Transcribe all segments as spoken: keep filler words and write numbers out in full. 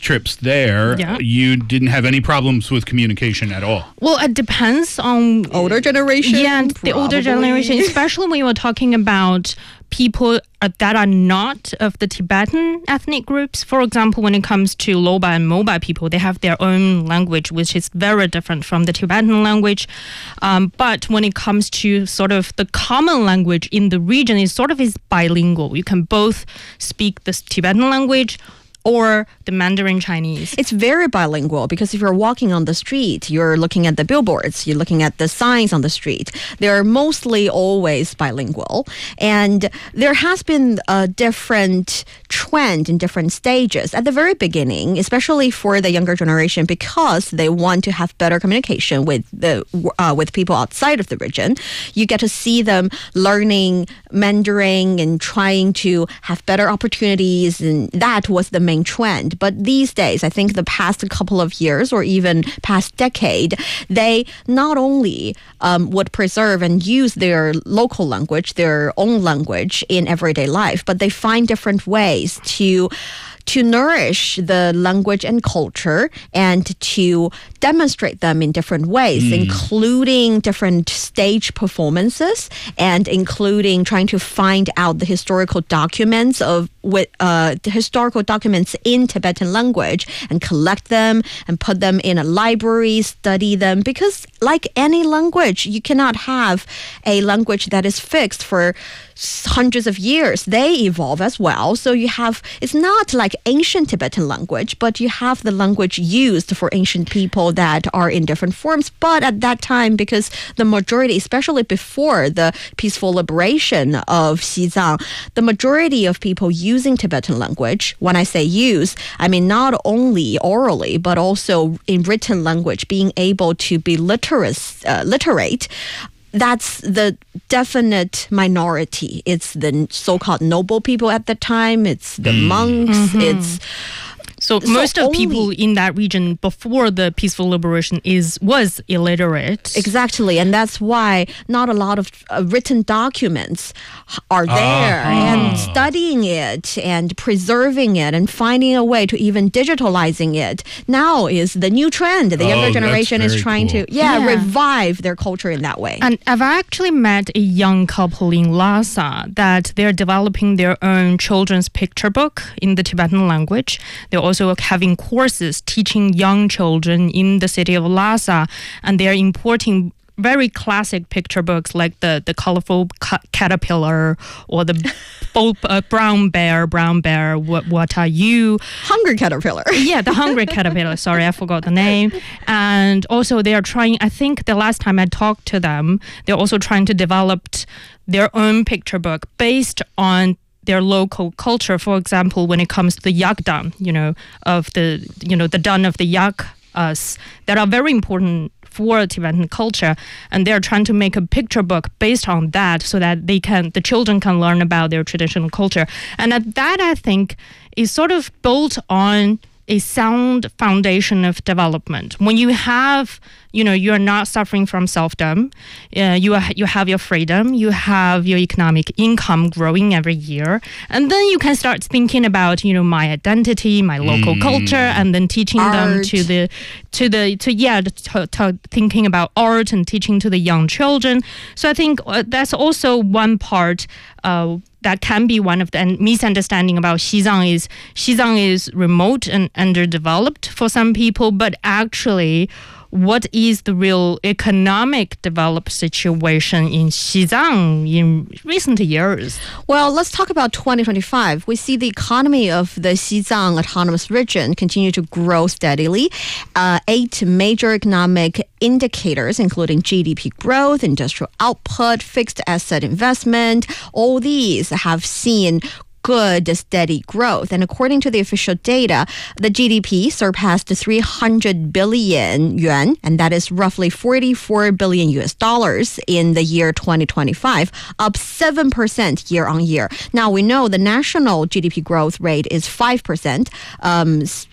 trips there, Yeah. you didn't have any problems with communication at all. Well, it depends on Older generation? Yeah, the older probably. generation, especially when you're talking about people uh, that are not of the Tibetan ethnic groups. For example, when it comes to Loba and Moba people, they have their own language, which is very different from the Tibetan language. Um, but when it comes to sort of the common language in the region, it sort of is bilingual. You can both speak the Tibetan language or the Mandarin Chinese. It's very bilingual because if you're walking on the street, you're looking at the billboards, you're looking at the signs on the street. They're mostly always bilingual. And there has been a different trend in different stages. At the very beginning, especially for the younger generation, because they want to have better communication with the uh, with people outside of the region, you get to see them learning Mandarin and trying to have better opportunities, and that was the main trend. But these days, I think the past couple of years or even past decade, they not only um, would preserve and use their local language, their own language in everyday life, but they find different ways to to nourish the language and culture and to demonstrate them in different ways, mm. including different stage performances and including trying to find out the historical documents of with uh, the historical documents in Tibetan language and collect them and put them in a library, study them, because like any language, you cannot have a language that is fixed for hundreds of years. They evolve as well. So you have, it's not like ancient Tibetan language, but you have the language used for ancient people that are in different forms. But at that time, because the majority, especially before the peaceful liberation of Xizang, the majority of people using Tibetan language, when I say use, I mean not only orally, but also in written language, being able to be literate, uh, literate, that's the definite minority. It's the so-called noble people at the time. It's the mm. monks. Mm-hmm. It's So, so most of people in that region before the peaceful liberation is was illiterate. Exactly, and that's why not a lot of uh, written documents are there. Uh-huh. And studying it and preserving it and finding a way to even digitalizing it now is the new trend. The oh, younger generation is trying cool. to yeah, yeah revive their culture in that way. And I've actually met a young couple in Lhasa that they're developing their own children's picture book in the Tibetan language. They're also also having courses teaching young children in the city of Lhasa, and they're importing very classic picture books like the, the colorful ca- caterpillar or the bo- uh, brown bear, brown bear, what, what are you? Hungry caterpillar. Yeah, the hungry caterpillar. Sorry, I forgot the name. And also they are trying, I think the last time I talked to them, they're also trying to develop their own picture book based on their local culture. For example, when it comes to the yak dun, you know, of the, you know, the dun of the yak us that are very important for Tibetan culture, and they're trying to make a picture book based on that so that they can, the children can learn about their traditional culture. And that, I think, is sort of built on a sound foundation of development. When you have, you know, you're not suffering from serfdom, uh, you are, you have your freedom, you have your economic income growing every year, and then you can start thinking about, you know, my identity, my local mm. culture, and then teaching art. them to the, to the, to yeah, to, to thinking about art and teaching to the young children. So I think uh, that's also one part. Uh, that can be one of the and misunderstanding about Xizang is Xizang is remote and underdeveloped for some people, but actually what is the real economic developed situation in Xizang in recent years? Well, let's talk about twenty twenty-five. We see the economy of the Xizang Autonomous Region continue to grow steadily. Uh, eight major economic indicators, including G D P growth, industrial output, fixed asset investment, all these have seen good, steady growth. And according to the official data, the G D P surpassed three hundred billion yuan, and that is roughly forty-four billion U S dollars in the year twenty twenty-five, up seven percent year on year. Now, we know the national G D P growth rate is five percent. Um,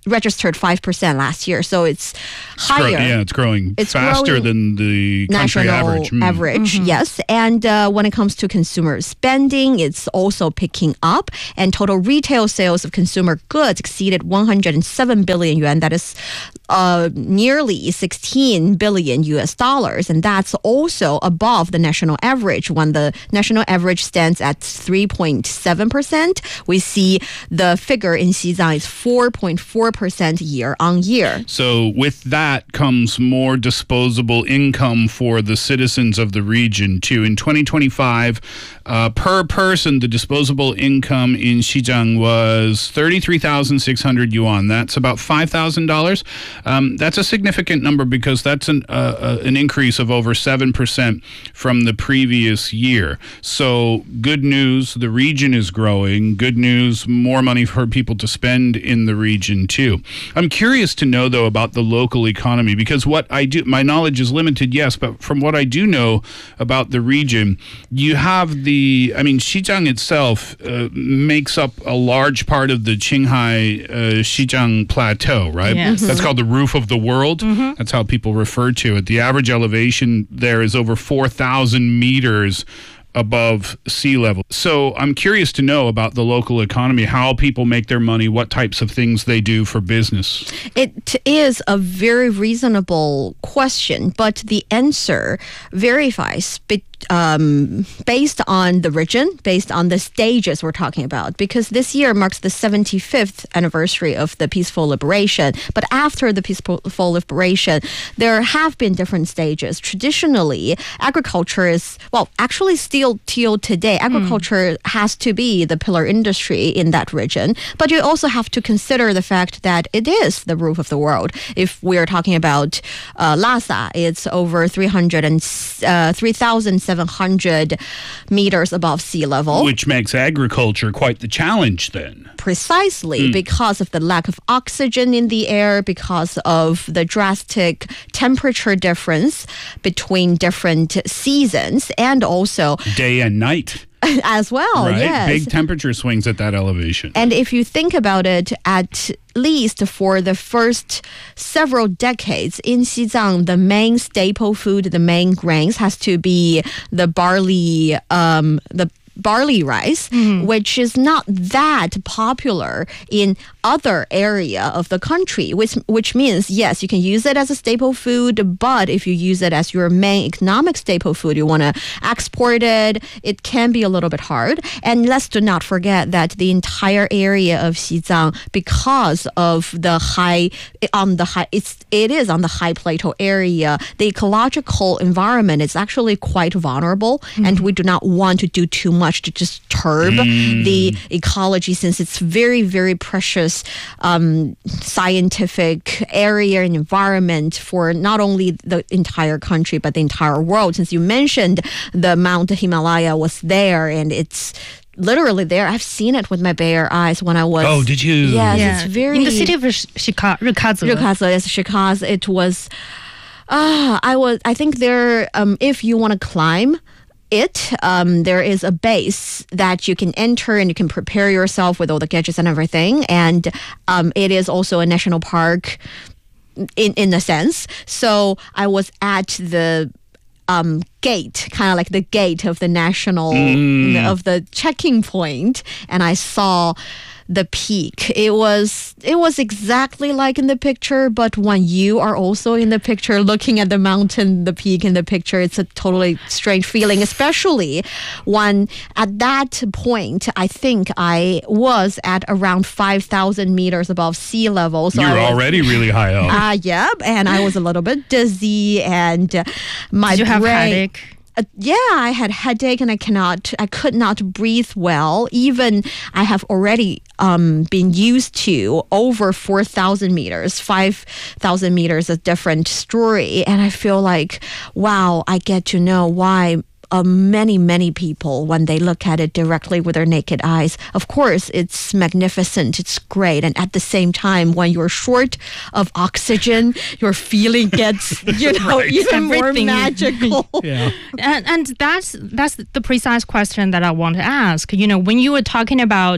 registered five percent last year. So it's higher. Grow- yeah, it's growing It's faster growing than the country national average. Hmm. average, yes. And uh, when it comes to consumer spending, it's also picking up. And total retail sales of consumer goods exceeded one hundred seven billion yuan. That is uh, nearly sixteen billion U S dollars. And that's also above the national average. When the national average stands at three point seven percent, we see the figure in Xizang is four point four percent year on year. So with that comes more disposable income for the citizens of the region too. In twenty twenty-five, uh, per person, the disposable income in Xizang was thirty-three thousand six hundred yuan. That's about five thousand dollars. Um, that's a significant number because that's an, uh, uh, an increase of over seven percent from the previous year. So good news, the region is growing. Good news, more money for people to spend in the region too. I'm curious to know though about the local economy, because what I do, my knowledge is limited, yes, but from what I do know about the region, you have the, I mean, Xizang itself uh, makes up a large part of the Qinghai uh, Xizang Plateau, right? Yes. That's called the roof of the world. That's how people refer to it. The average elevation there is over four thousand meters above sea level. So I'm curious to know about the local economy, how people make their money, what types of things they do for business. It is a very reasonable question, but the answer verifies be- um, based on the region, based on the stages we're talking about. Because this year marks the seventy-fifth anniversary of the peaceful liberation. But after the peaceful liberation, there have been different stages. Traditionally, agriculture is, well, actually still till today, agriculture has to be the pillar industry in that region. But you also have to consider the fact that it is the roof of the world. If we're talking about uh, Lhasa, it's over three hundred and uh, three thousand seven hundred meters above sea level. Which makes agriculture quite the challenge then. Precisely because of the lack of oxygen in the air, because of the drastic temperature difference between different seasons, and also Day and night, as well, right? yes. Big temperature swings at that elevation. And if you think about it, at least for the first several decades in Xizang, the main staple food, the main grains has to be the barley, um, the barley rice, which is not that popular in other area of the country, which which means, yes, you can use it as a staple food, but if you use it as your main economic staple food, you want to export it, it can be a little bit hard. And let's do not forget that the entire area of Xizang, because of the high, on the high, it's, it is on the high plateau area, the ecological environment is actually quite vulnerable, and we do not want to do too much to disturb the ecology, since it's very, very precious um, scientific area and environment for not only the entire country but the entire world. Since you mentioned the Mount Himalaya was there, and it's literally there. I've seen it with my bare eyes when I was. Oh, did you? Yes, Yeah. it's very. in the city of Shika, Rikazu. Rikazu, yes, Shikaz. It was. Ah, I was. I think there. Um, if you want to climb it, um, there is a base that you can enter, and you can prepare yourself with all the gadgets and everything. And um, it is also a national park, in in a sense. So I was at the um, gate, kind of like the gate of the national of the checking point, and I saw the peak. It was it was exactly like in the picture, but when you are also in the picture looking at the mountain, the peak in the picture, it's a totally strange feeling, especially when at that point I think I was at around five thousand meters above sea level. So You're I was, already really high up. uh, yeah, and I was a little bit dizzy, and uh, my Did you have brain, headache? Uh, yeah, I had headache, and I cannot, I could not breathe well. Even I have already um, been used to over four thousand meters, five thousand meters, a different story. And I feel like, wow, I get to know why Uh, many, many people, when they look at it directly with their naked eyes, of course, it's magnificent, it's great. And at the same time, when you're short of oxygen, your feeling gets, you know, Right. even more Everything. magical. Yeah. And, and that's that's the precise question that I want to ask. You know, when you were talking about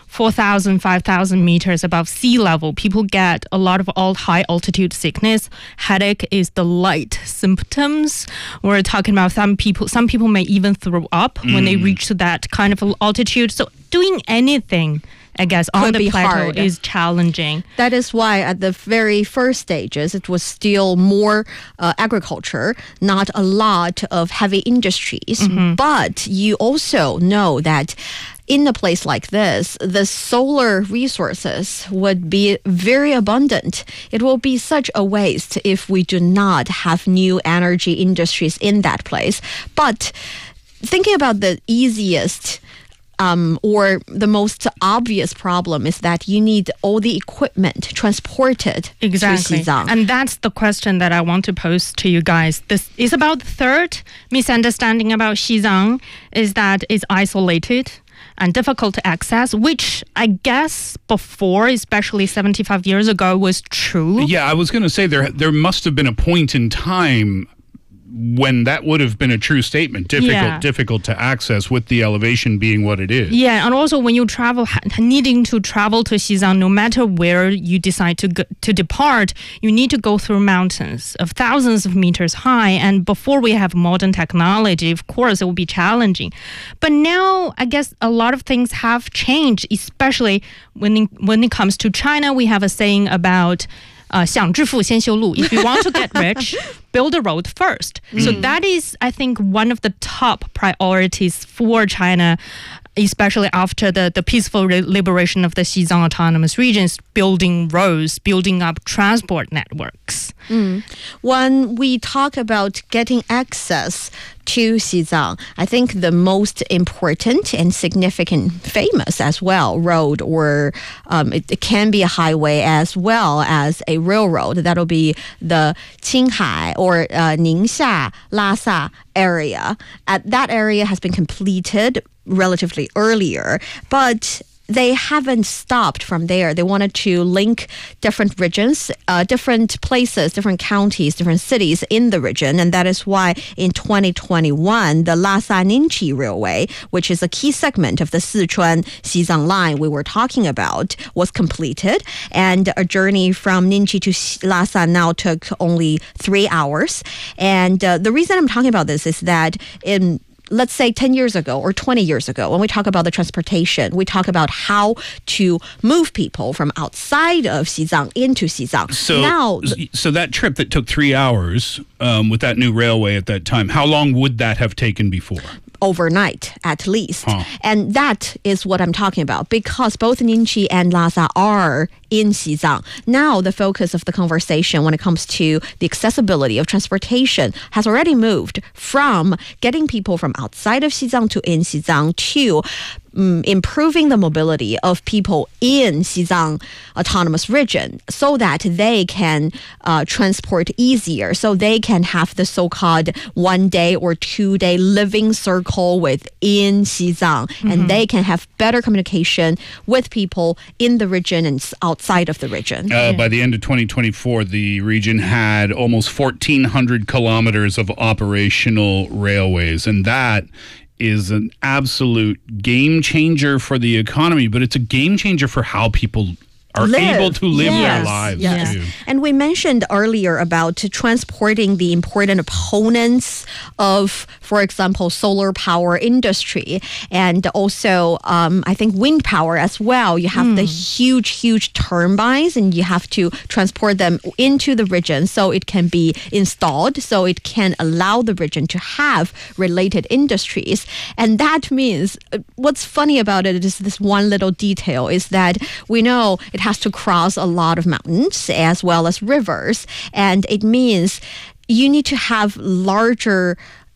four thousand, five thousand meters above sea level, people get a lot of all high altitude sickness. Headache is the light symptoms. We're talking about some people, some people may even throw up mm. when they reach that kind of altitude. So doing anything, I guess, on the plateau hard. is challenging. That is why at the very first stages, it was still more uh, agriculture, not a lot of heavy industries. Mm-hmm. But you also know that in a place like this, the solar resources would be very abundant. It will be such a waste if we do not have new energy industries in that place. But thinking about the easiest Um, or the most obvious problem is that you need all the equipment transported exactly. to Xizang. And that's the question that I want to pose to you guys. This is about the third misunderstanding about Xizang, is that it's isolated and difficult to access, which I guess before, especially seventy-five years ago, was true. Yeah, I was going to say there there must have been a point in time when that would have been a true statement, difficult yeah. difficult to access, with the elevation being what it is. Yeah, and also when you travel, needing to travel to Xizang, no matter where you decide to go, to depart, you need to go through mountains of thousands of meters high. And before we have modern technology, of course, it will be challenging. But now, I guess a lot of things have changed, especially when it, when it comes to China. We have a saying about Uh, 想致富先修路. If you want to get rich, build a road first. Mm. So that is, I think, one of the top priorities for China, especially after the, the peaceful liberation of the Xizang Autonomous Regions, building roads, building up transport networks. Mm. When we talk about getting access to Xizang, I think the most important and significant, famous as well, road, or um, it, it can be a highway as well as a railroad. That'll be the Qinghai or uh, Ningxia, Lhasa area. At that area has been completed relatively earlier, but they haven't stopped from there. They wanted to link different regions, uh, different places, different counties, different cities in the region. And that is why in twenty twenty-one, the Lhasa-Ningxi Railway, which is a key segment of the Sichuan-Xizang line we were talking about, was completed. And a journey from Ningxi to Lhasa now took only three hours. And uh, the reason I'm talking about this is that in let's say ten years ago or twenty years ago, when we talk about the transportation, we talk about how to move people from outside of Xizang into Xizang. So, now, so that trip that took three hours um, with that new railway at that time, how long would that have taken before? Overnight, at least. Huh. And that is what I'm talking about, because both Ningxi and Lhasa are in Xizang. Now, the focus of the conversation when it comes to the accessibility of transportation has already moved from getting people from outside of Xizang to in Xizang to um, improving the mobility of people in Xizang Autonomous Region so that they can uh, transport easier, so they can have the so-called one-day or two-day living circle within Xizang, mm-hmm. and they can have better communication with people in the region and outside of the region. Uh, yeah. By the end of twenty twenty-four, the region had almost fourteen hundred kilometers of operational railways, and that is an absolute game changer for the economy, but it's a game changer for how people are live. able to live yes. their lives. Yes. Too. And we mentioned earlier about transporting the important components of, for example, solar power industry, and also um, I think wind power as well. You have mm. the huge, huge turbines, and you have to transport them into the region so it can be installed, so it can allow the region to have related industries. And that means, what's funny about it is this one little detail is that we know it has to cross a lot of mountains as well as rivers, and it means you need to have larger,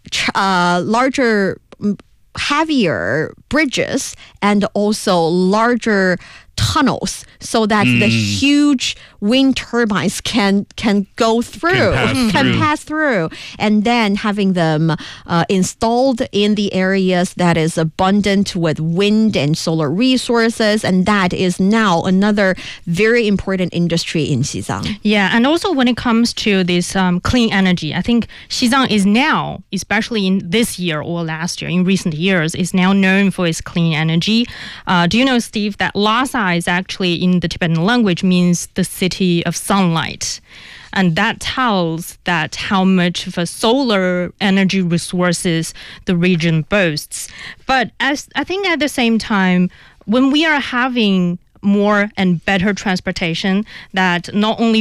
uh, larger, heavier bridges and also larger tunnels so that mm. the huge wind turbines can can go through, Can pass through. pass through, and then having them uh, installed in the areas that is abundant with wind and solar resources, and that is now another very important industry in Xizang. Yeah, and also when it comes to this um, clean energy, I think Xizang is now, especially in this year or last year, in recent years, is now known for its clean energy. Uh, do you know, Steve, that Lhasa is actually in the Tibetan language means the city of sunlight. And that tells that how much of a solar energy resources the region boasts. But as I think at the same time, when we are having more and better transportation that not only